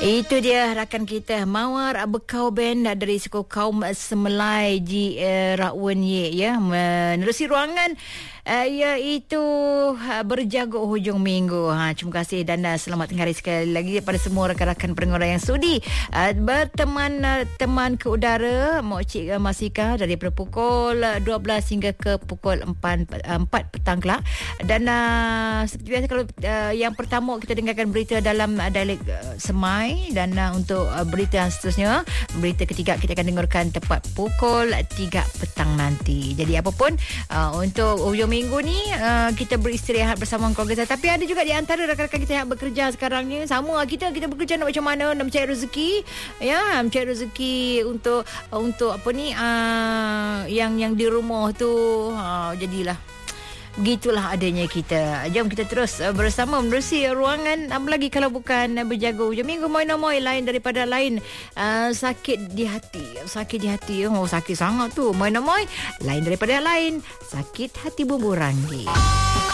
Itu dia rakan kita Mawar Bekau Band dari suku kaum Semelai di Rawon Ye ya, menerusi ruangan iaitu berjago hujung minggu. Terima kasih dan selamat hari sekali lagi kepada semua rakan-rakan pendengar yang sudi teman ke udara. Mak Cik Masika dari pukul 12 hingga ke pukul 4 petang kelak. Dan seperti biasa, kalau yang pertama kita dengarkan berita dalam dialek Semai, dan untuk berita yang seterusnya, berita ketiga kita akan dengarkan tepat pukul 3 petang nanti. Jadi apapun untuk hujung minggu ni kita beristirahat bersama keluarga saya. Tapi ada juga di antara rakan-rakan kita yang bekerja sekarang ni, sama kita bekerja nak macam mana nak mencari rezeki ya, mencari rezeki untuk apa ni yang di rumah tu. Jadilah begitulah adanya kita. Jom kita terus bersama menerusi ruangan. Apa lagi kalau bukan berjaga hujung minggu. Moy lain daripada lain sakit di hati. Sakit sangat tu. Moy lain daripada lain sakit hati bumbu ranggi.